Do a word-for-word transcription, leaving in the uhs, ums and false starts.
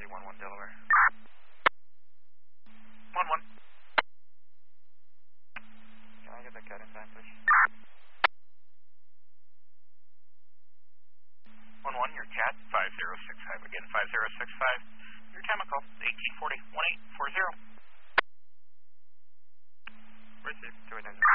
Jersey, one one Delaware. one one. Can I get that cat in time, please? one one, your cat, five zero six five. Again, five zero six five. Your chemical, eighteen forty, one eight four zero. Receive, two eight nine zero.